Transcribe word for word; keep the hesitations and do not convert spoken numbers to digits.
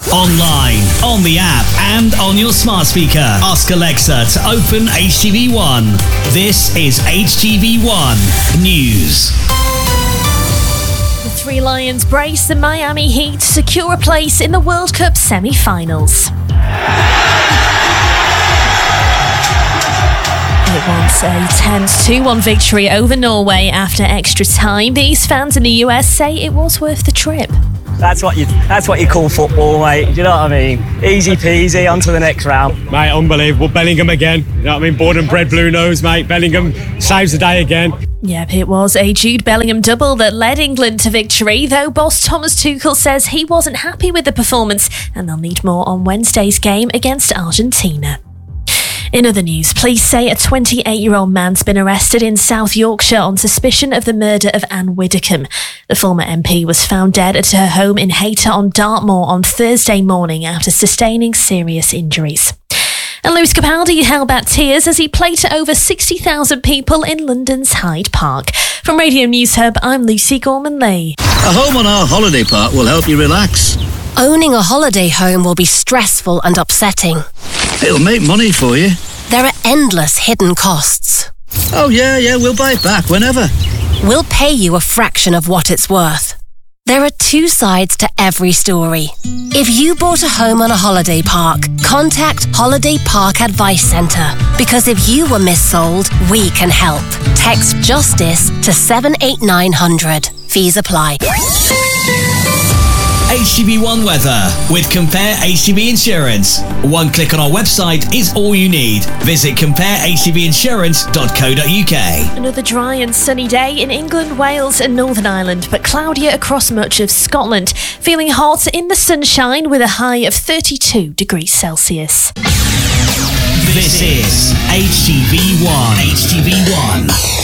Online, on the app, and on your smart speaker. Ask Alexa to open H T V one. This is H T V one News. The Three Lions brace the Miami Heat to secure a place in the World Cup semi-finals. It was a ten to two one victory over Norway after extra time. These fans in the U S say it was worth the trip. That's what you that's what you call football, mate. Do you know what I mean? Easy peasy, on to the next round. Mate, unbelievable. Bellingham again. You know what I mean? Born and bred blue nose, mate. Bellingham saves the day again. Yep, it was a Jude Bellingham double that led England to victory, though boss Thomas Tuchel says he wasn't happy with the performance and they'll need more on Wednesday's game against Argentina. In other news, police say a twenty-eight-year-old man's been arrested in South Yorkshire on suspicion of the murder of Anne Widdecombe. The former M P was found dead at her home in Hayter on Dartmoor on Thursday morning after sustaining serious injuries. And Lewis Capaldi held back tears as he played to over sixty thousand people in London's Hyde Park. From Radio News Hub, I'm Lucy Gorman-Lee. A home on our holiday park will help you relax. Owning a holiday home will be stressful and upsetting. It'll make money for you. There are endless hidden costs. Oh yeah, yeah, we'll buy it back whenever. We'll pay you a fraction of what it's worth. There are two sides to every story. If you bought a home on a holiday park, contact Holiday Park Advice Centre. Because if you were missold, we can help. Text JUSTICE to seven eight nine hundred. Fees apply. H T V one weather with Compare H T V Insurance. One click on our website is all you need. Visit compare h t v insurance dot co dot u k. Another dry and sunny day in England, Wales and Northern Ireland, but cloudier across much of Scotland. Feeling hot in the sunshine with a high of thirty-two degrees Celsius. This is H T V one. H T V one.